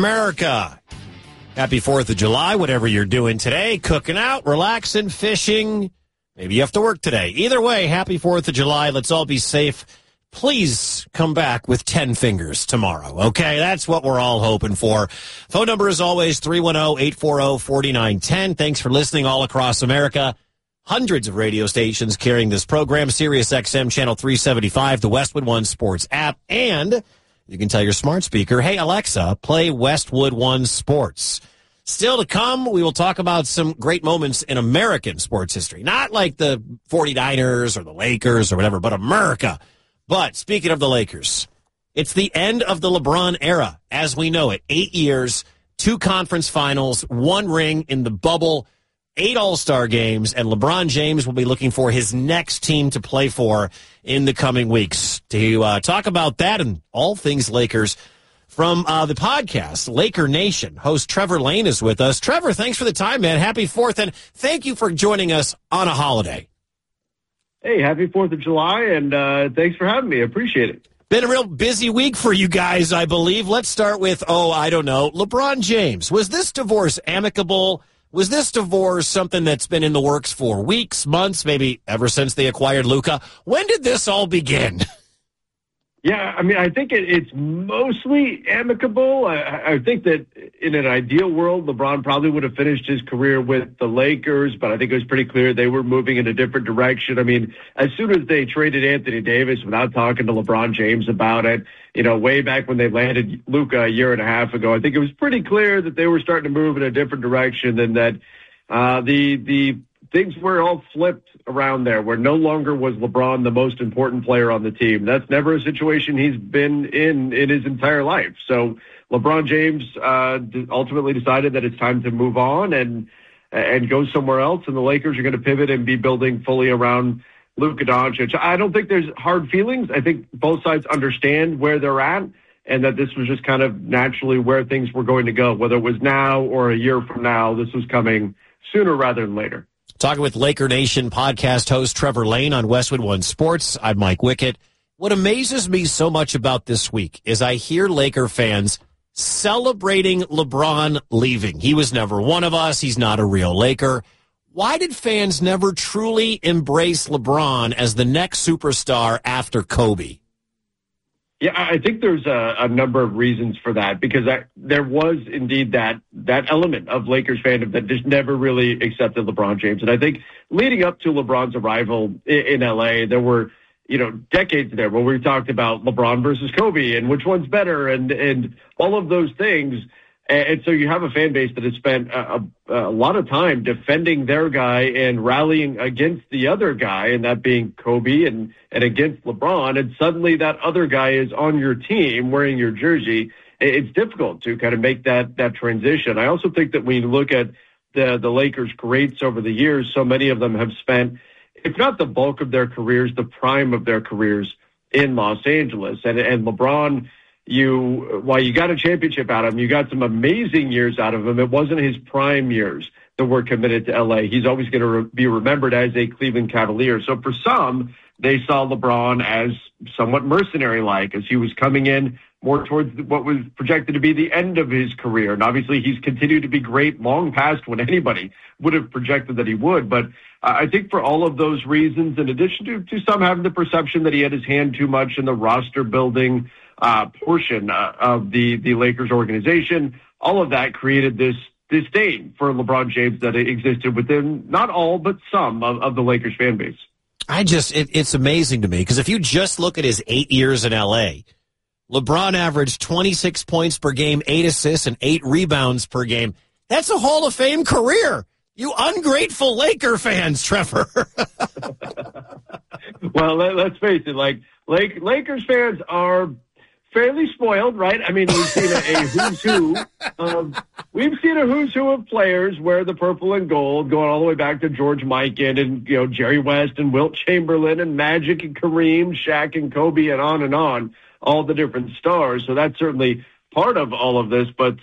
America. Happy 4th of July, whatever you're doing today. Cooking out, relaxing, fishing. Maybe you have to work today. Either way, happy 4th of July. Let's all be safe. Please come back with 10 fingers tomorrow, okay? That's what we're all hoping for. Phone number is always 310-840-4910. Thanks for listening all across America. Hundreds of radio stations carrying this program. Sirius XM Channel 375, the Westwood One Sports app, and you can tell your smart speaker, hey, Alexa, play Westwood One Sports. Still to come, we will talk about some great moments in American sports history. Not like the 49ers or the Lakers or whatever, but America. But speaking of the Lakers, it's the end of the LeBron era as we know it. 8 years, 2 conference finals, 1 ring in the bubble, 8 All-Star games, and LeBron James will be looking for his next team to play for in the coming weeks. To talk about that and all things Lakers, from the podcast, Laker Nation, host Trevor Lane is with us. Trevor, thanks for the time, man. Happy 4th, and thank you for joining us on a holiday. Hey, happy 4th of July, and thanks for having me. I appreciate it. Been a real busy week for you guys, I believe. Let's start with, LeBron James. Was this divorce amicable? Was this divorce something that's been in the works for weeks, months, maybe ever since they acquired Luka? When did this all begin? Yeah, I mean, I think it's mostly amicable. I think that in an ideal world, LeBron probably would have finished his career with the Lakers, but I think it was pretty clear they were moving in a different direction. I mean, as soon as they traded Anthony Davis without talking to LeBron James about it, way back when they landed Luka a year and a half ago, I think it was pretty clear that they were starting to move in a different direction and that the things were all flipped around there, where no longer was LeBron the most important player on the team. That's never a situation he's been in his entire life. So LeBron James ultimately decided that it's time to move on and go somewhere else, and the Lakers are going to pivot and be building fully around Luka Doncic. I don't think there's hard feelings. I think both sides understand where they're at and that this was just kind of naturally where things were going to go. Whether it was now or a year from now, this was coming sooner rather than later. Talking with Laker Nation podcast host Trevor Lane on Westwood One Sports. I'm Mike Wickett. What amazes me so much about this week is I hear Laker fans celebrating LeBron leaving. He was never one of us. He's not a real Laker. Why did fans never truly embrace LeBron as the next superstar after Kobe? Yeah, I think there's a number of reasons for that, because there was indeed that element of Lakers fandom that just never really accepted LeBron James. And I think leading up to LeBron's arrival in LA, there were, decades there where we talked about LeBron versus Kobe and which one's better and all of those things. And so you have a fan base that has spent a lot of time defending their guy and rallying against the other guy, and that being Kobe and against LeBron. And suddenly that other guy is on your team wearing your jersey. It's difficult to kind of make that transition. I also think that when you look at the Lakers' greats over the years, so many of them have spent, if not the bulk of their careers, the prime of their careers in Los Angeles. And LeBron, while you got a championship out of him, you got some amazing years out of him. It wasn't his prime years that were committed to LA. He's always going to be remembered as a Cleveland Cavalier. So for some, they saw LeBron as somewhat mercenary-like, as he was coming in more towards what was projected to be the end of his career. And obviously he's continued to be great long past when anybody would have projected that he would. But I think for all of those reasons, in addition to some having the perception that he had his hand too much in the roster building portion of the Lakers organization, all of that created this disdain for LeBron James that existed within not all but some of the Lakers fan base. It's amazing to me, because if you just look at his 8 years in LA, LeBron averaged 26 points per game, 8 assists, and 8 rebounds per game. That's a Hall of Fame career. You ungrateful Laker fans, Trevor. Well, let's face it, Lakers fans are fairly spoiled, right? I mean, we've seen a who's who of players wear the purple and gold, going all the way back to George Mikan and Jerry West and Wilt Chamberlain and Magic and Kareem, Shaq and Kobe, and on, all the different stars. So that's certainly part of all of this. But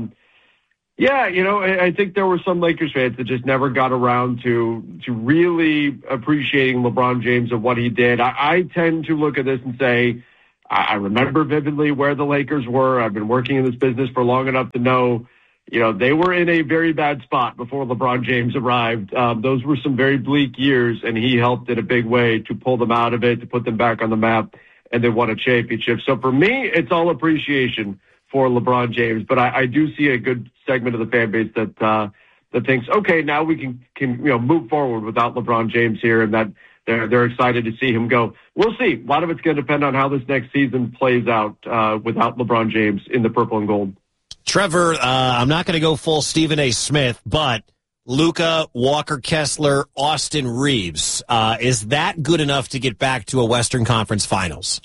I think there were some Lakers fans that just never got around to really appreciating LeBron James and what he did. I tend to look at this and say, I remember vividly where the Lakers were. I've been working in this business for long enough to know, they were in a very bad spot before LeBron James arrived. Those were some very bleak years, and he helped in a big way to pull them out of it, to put them back on the map, and they won a championship. So for me, it's all appreciation for LeBron James, but I do see a good segment of the fan base that thinks, okay, now we can move forward without LeBron James here, and that they're excited to see him go. We'll see. A lot of it's going to depend on how this next season plays out without LeBron James in the purple and gold. Trevor, I'm not going to go full Stephen A. Smith, but Luka, Walker Kessler, Austin Reeves, is that good enough to get back to a Western Conference Finals?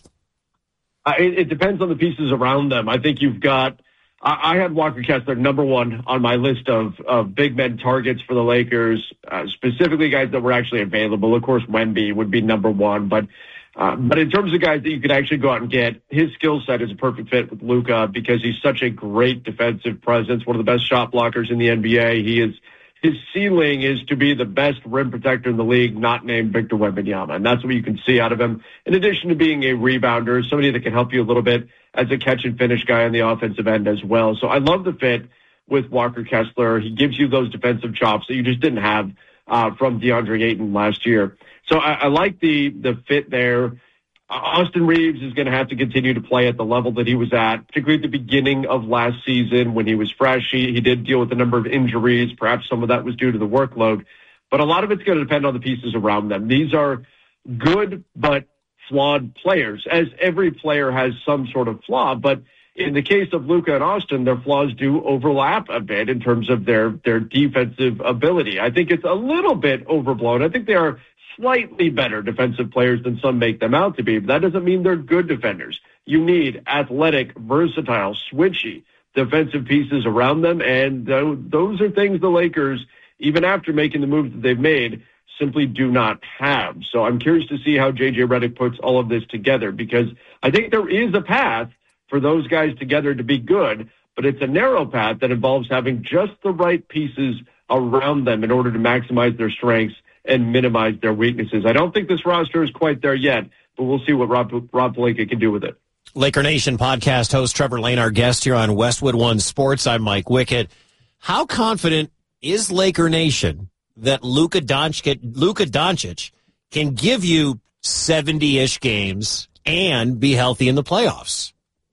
It depends on the pieces around them. I think you've got I had Walker Kessler number one on my list of big men targets for the Lakers, specifically guys that were actually available. Of course, Wemby would be number one, but in terms of guys that you could actually go out and get, his skill set is a perfect fit with Luka because he's such a great defensive presence, one of the best shot blockers in the NBA. His ceiling is to be the best rim protector in the league, not named Victor Wembanyama, and that's what you can see out of him. In addition to being a rebounder, somebody that can help you a little bit as a catch-and-finish guy on the offensive end as well. So I love the fit with Walker Kessler. He gives you those defensive chops that you just didn't have from DeAndre Ayton last year. So I like the fit there. Austin Reeves is going to have to continue to play at the level that he was at, particularly at the beginning of last season when he was fresh. He did deal with a number of injuries. Perhaps some of that was due to the workload. But a lot of it's going to depend on the pieces around them. These are good but flawed players, as every player has some sort of flaw. But in the case of Luka and Austin, their flaws do overlap a bit in terms of their defensive ability. I think it's a little bit overblown. I think they are slightly better defensive players than some make them out to be, but that doesn't mean they're good defenders. You need athletic, versatile, switchy defensive pieces around them, and those are things the Lakers, even after making the moves that they've made, simply do not have. So I'm curious to see how J.J. Redick puts all of this together, because I think there is a path for those guys together to be good, but it's a narrow path that involves having just the right pieces around them in order to maximize their strengths and minimize their weaknesses. I don't think this roster is quite there yet, but we'll see what Rob Pelinka can do with it. Laker Nation podcast host Trevor Lane, our guest here on Westwood One Sports. I'm Mike Wickett. How confident is Laker Nation that Luka Doncic can give you 70-ish games and be healthy in the playoffs?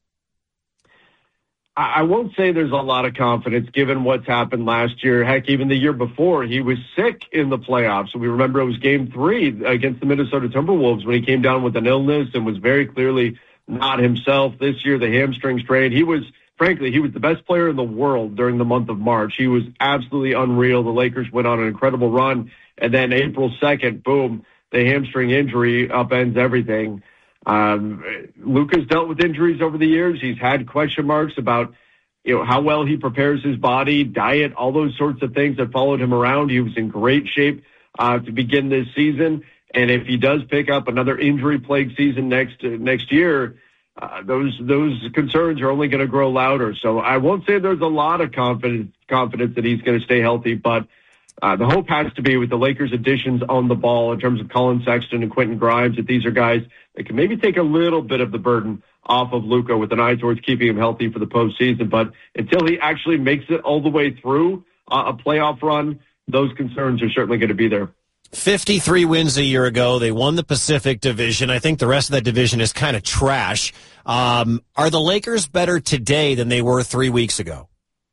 I won't say there's a lot of confidence given what's happened last year. Heck, even the year before, he was sick in the playoffs. We remember it was Game 3 against the Minnesota Timberwolves when he came down with an illness and was very clearly not himself. This year, the hamstring strain. He was the best player in the world during the month of March. He was absolutely unreal. The Lakers went on an incredible run, and then April 2nd, boom, the hamstring injury upends everything. Luka's dealt with injuries over the years. He's had question marks about, how well he prepares his body, diet, all those sorts of things that followed him around. He was in great shape to begin this season. And if he does pick up another injury-plagued season next year, those concerns are only going to grow louder. So I won't say there's a lot of confidence that he's going to stay healthy, but the hope has to be with the Lakers' additions on the ball in terms of Colin Sexton and Quentin Grimes, that these are guys that can maybe take a little bit of the burden off of Luka with an eye towards keeping him healthy for the postseason. But until he actually makes it all the way through a playoff run, those concerns are certainly going to be there. 53 wins a year ago. They won the Pacific Division. I think the rest of that division is kind of trash. Are the Lakers better today than they were 3 weeks ago?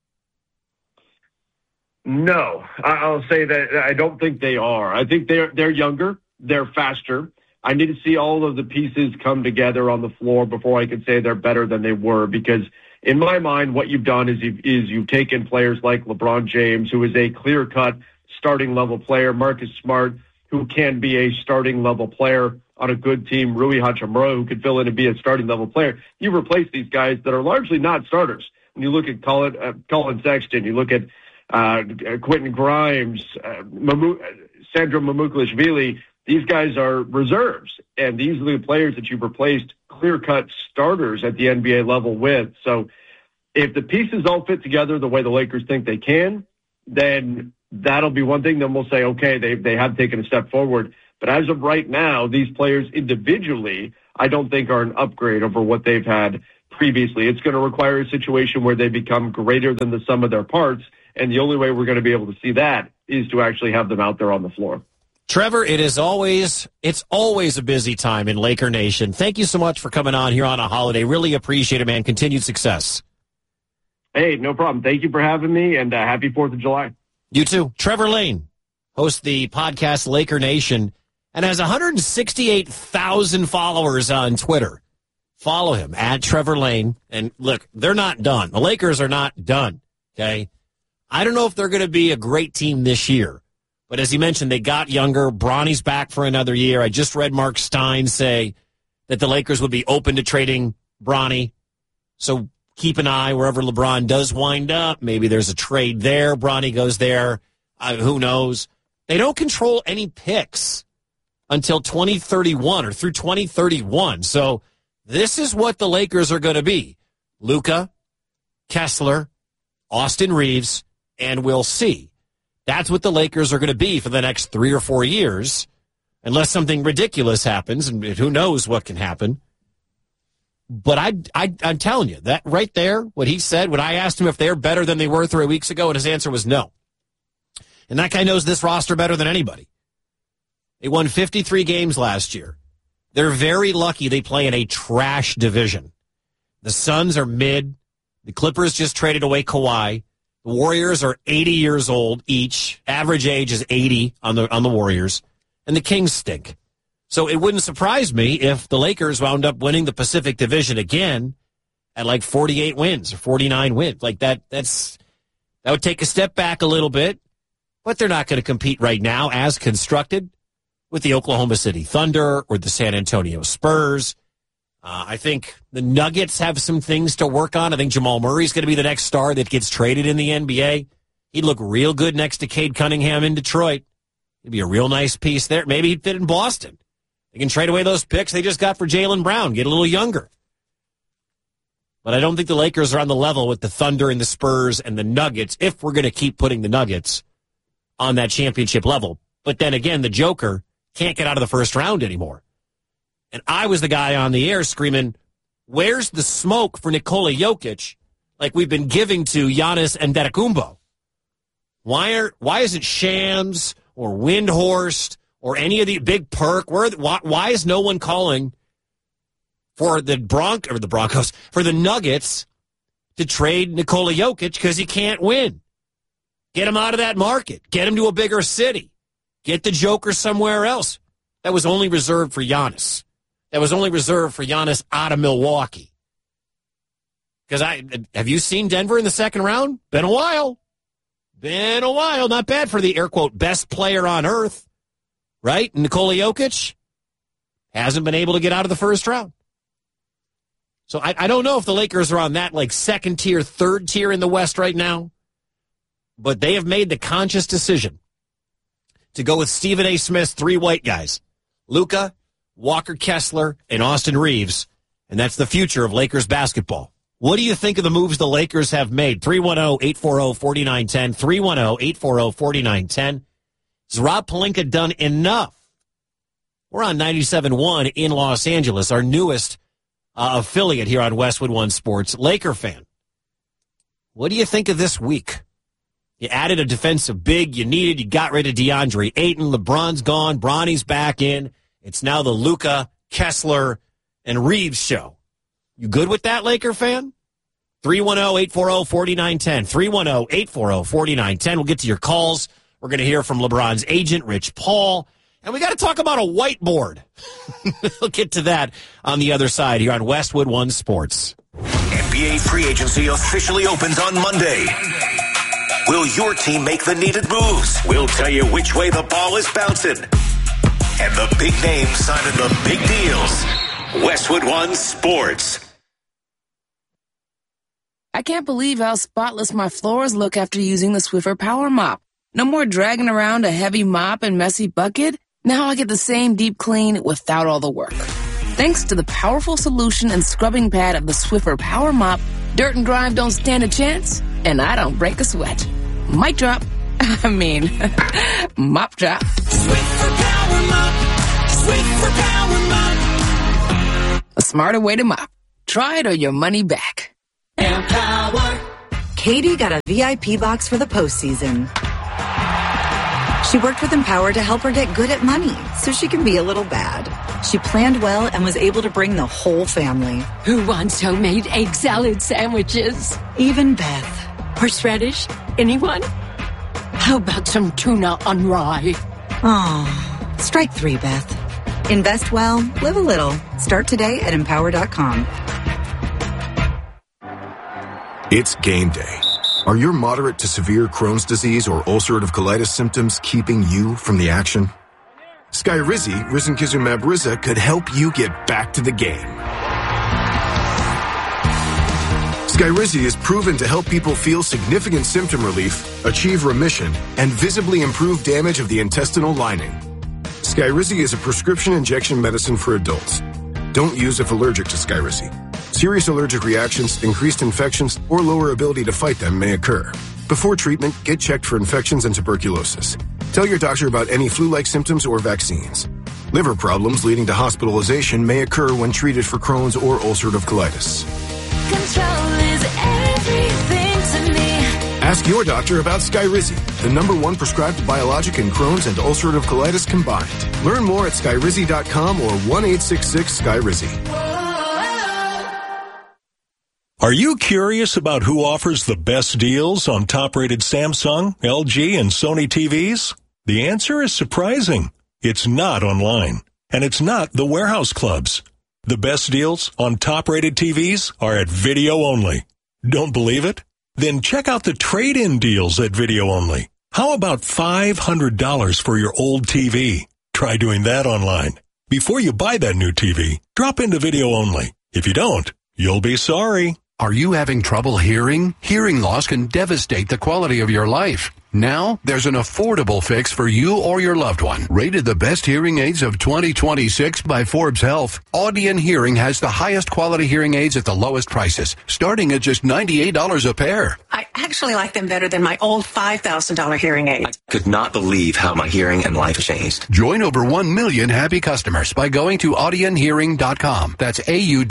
No, I'll say that I don't think they are. I think they're younger, they're faster. I need to see all of the pieces come together on the floor before I can say they're better than they were, because in my mind, what you've done is you've taken players like LeBron James, who is a clear-cut starting-level player, Marcus Smart, who can be a starting-level player on a good team, Rui Hachimura, who could fill in and be a starting-level player. You replace these guys that are largely not starters. When you look at Colin Sexton, you look at Quentin Grimes, Sandro Mamukelashvili, these guys are reserves, and these are the players that you've replaced clear-cut starters at the NBA level with. So if the pieces all fit together the way the Lakers think they can, then that'll be one thing. Then we'll say, okay, they have taken a step forward. But as of right now, these players individually, I don't think are an upgrade over what they've had previously. It's going to require a situation where they become greater than the sum of their parts, and the only way we're going to be able to see that is to actually have them out there on the floor. Trevor, it's always a busy time in Laker Nation. Thank you so much for coming on here on a holiday. Really appreciate it, man. Continued success. Hey, no problem. Thank you for having me, and happy 4th of July. You too. Trevor Lane hosts the podcast Laker Nation and has 168,000 followers on Twitter. Follow him at Trevor Lane. And look, they're not done. The Lakers are not done. Okay. I don't know if they're going to be a great team this year, but as you mentioned, they got younger. Bronny's back for another year. I just read Mark Stein say that the Lakers would be open to trading Bronny. So keep an eye wherever LeBron does wind up. Maybe there's a trade there. Bronny goes there. Who knows? They don't control any picks until 2031 or through 2031. So this is what the Lakers are going to be. Luka, Kessler, Austin Reeves, and we'll see. That's what the Lakers are going to be for the next 3 or 4 years, unless something ridiculous happens, and who knows what can happen. But I'm telling you, that right there, what he said, when I asked him if they're better than they were 3 weeks ago, and his answer was no. And that guy knows this roster better than anybody. They won 53 games last year. They're very lucky they play in a trash division. The Suns are mid. The Clippers just traded away Kawhi. The Warriors are 80 years old each. Average age is 80 on the Warriors. And the Kings stink. So it wouldn't surprise me if the Lakers wound up winning the Pacific Division again at like 48 wins or 49 wins. Like that would take a step back a little bit, but they're not going to compete right now as constructed with the Oklahoma City Thunder or the San Antonio Spurs. I think the Nuggets have some things to work on. I think Jamal Murray's going to be the next star that gets traded in the NBA. He'd look real good next to Cade Cunningham in Detroit. He'd be a real nice piece there. Maybe he'd fit in Boston. They can trade away those picks they just got for Jaylen Brown, get a little younger. But I don't think the Lakers are on the level with the Thunder and the Spurs and the Nuggets if we're going to keep putting the Nuggets on that championship level. But then again, the Joker can't get out of the first round anymore. And I was the guy on the air screaming, where's the smoke for Nikola Jokic like we've been giving to Giannis Antetokounmpo? Why isn't Shams or Windhorst or any of the Big Perk? Why is no one calling for the Broncos, for the Nuggets to trade Nikola Jokic because he can't win? Get him out of that market. Get him to a bigger city. Get the Joker somewhere else. That was only reserved for Giannis. That was only reserved for Giannis out of Milwaukee. Because have you seen Denver in the second round? Been a while. Not bad for the air quote best player on earth. Right? Nikola Jokic hasn't been able to get out of the first round. So I don't know if the Lakers are on that like second tier, third tier in the West right now. But they have made the conscious decision to go with Stephen A. Smith's 3 white guys. Luka, Walker Kessler, and Austin Reeves. And that's the future of Lakers basketball. What do you think of the moves the Lakers have made? 310-840-4910. 310-840-4910. Has Rob Pelinka done enough? We're on 97.1 in Los Angeles, our newest affiliate here on Westwood One Sports. Laker fan, what do you think of this week? You added a defensive big you got rid of DeAndre Ayton. LeBron's gone. Bronny's back in. It's now the Luka, Kessler, and Reeves show. You good with that, Laker fan? 310-840-4910. 310-840-4910. We'll get to your calls. We're going to hear from LeBron's agent, Rich Paul. And we got to talk about a whiteboard. We'll get to that on the other side here on Westwood One Sports. NBA free agency officially opens on Monday. Will your team make the needed moves? We'll tell you which way the ball is bouncing. And the big names signing the big deals. Westwood One Sports. I can't believe how spotless my floors look after using the Swiffer Power Mop. No more dragging around a heavy mop and messy bucket. Now I get the same deep clean without all the work. Thanks to the powerful solution and scrubbing pad of the Swiffer Power Mop, dirt and grime don't stand a chance, and I don't break a sweat. Mic drop. Mop drop. Swiffer Power Mop. Swiffer Power Mop. smarter way to mop. Try it or your money back. Empower. Katie got a VIP box for the postseason. She worked with Empower to help her get good at money so she can be a little bad. She planned well and was able to bring the whole family. Who wants homemade egg salad sandwiches? Even Beth. Horseradish? Anyone? How about some tuna on rye? Oh, strike 3, Beth. Invest well, live a little. Start today at Empower.com. It's game day. Are your moderate to severe Crohn's disease or ulcerative colitis symptoms keeping you from the action? Skyrizi, risankizumab Riza, could help you get back to the game. Skyrizi is proven to help people feel significant symptom relief, achieve remission, and visibly improve damage of the intestinal lining. Skyrizi is a prescription injection medicine for adults. Don't use if allergic to Skyrizi. Serious allergic reactions, increased infections, or lower ability to fight them may occur. Before treatment, get checked for infections and tuberculosis. Tell your doctor about any flu-like symptoms or vaccines. Liver problems leading to hospitalization may occur when treated for Crohn's or ulcerative colitis. Control is everything to me. Ask your doctor about Skyrizi, the #1 prescribed biologic in Crohn's and ulcerative colitis combined. Learn more at skyrizi.com or 1-866-SKYRIZI. Are you curious about who offers the best deals on top-rated Samsung, LG, and Sony TVs? The answer is surprising. It's not online, and it's not the warehouse clubs. The best deals on top-rated TVs are at Video Only. Don't believe it? Then check out the trade-in deals at Video Only. How about $500 for your old TV? Try doing that online. Before you buy that new TV, drop into Video Only. If you don't, you'll be sorry. Are you having trouble hearing? Hearing loss can devastate the quality of your life. Now, there's an affordable fix for you or your loved one. Rated the best hearing aids of 2026 by Forbes Health, Audion Hearing has the highest quality hearing aids at the lowest prices, starting at just $98 a pair. I actually like them better than my old $5,000 hearing aid. I could not believe how my hearing and life changed. Join over 1 million happy customers by going to audionhearing.com. That's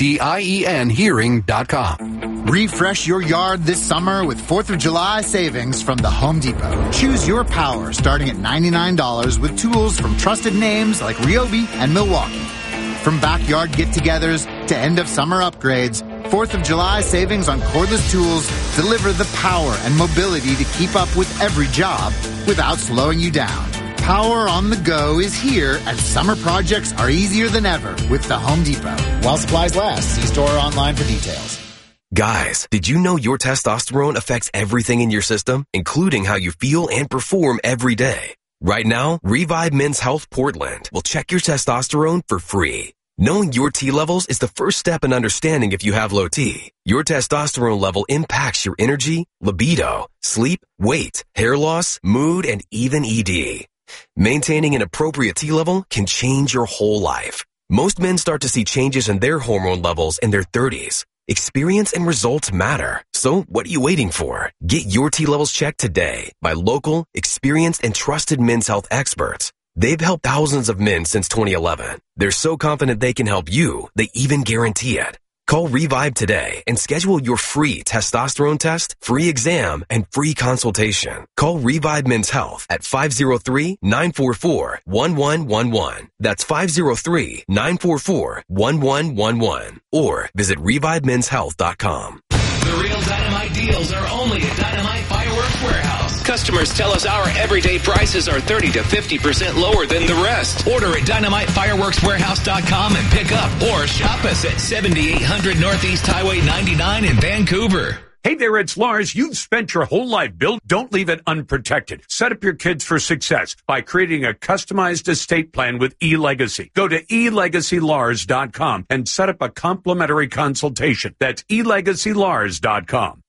AUDIEN hearing.com. Refresh your yard this summer with 4th of July savings from the Home Depot. Choose your power starting at $99 with tools from trusted names like Ryobi and Milwaukee. From backyard get-togethers to end-of-summer upgrades, 4th of July savings on cordless tools deliver the power and mobility to keep up with every job without slowing you down. Power on the go is here, and summer projects are easier than ever with the Home Depot. While supplies last, see store or online for details. Guys, did you know your testosterone affects everything in your system, including how you feel and perform every day? Right now, Revive Men's Health Portland will check your testosterone for free. Knowing your T levels is the first step in understanding if you have low T. Your testosterone level impacts your energy, libido, sleep, weight, hair loss, mood, and even ED. Maintaining an appropriate T level can change your whole life. Most men start to see changes in their hormone levels in their 30s. Experience and results matter. So what are you waiting for? Get your T levels checked today by local, experienced, and trusted men's health experts. They've helped thousands of men since 2011. They're so confident they can help you, they even guarantee it. Call Revive today and schedule your free testosterone test, free exam, and free consultation. Call Revive Men's Health at 503-944-1111. That's 503-944-1111. Or visit ReviveMen'sHealth.com. The real Dynamite deals are only at Dynamite Fireworks Warehouse. Customers tell us our everyday prices are 30 to 50% lower than the rest. Order at DynamiteFireworksWarehouse.com and pick up, or shop us at 7800 Northeast Highway 99 in Vancouver. Hey there, it's Lars. You've spent your whole life built. Don't leave it unprotected. Set up your kids for success by creating a customized estate plan with eLegacy. Go to eLegacyLars.com and set up a complimentary consultation. That's eLegacyLars.com.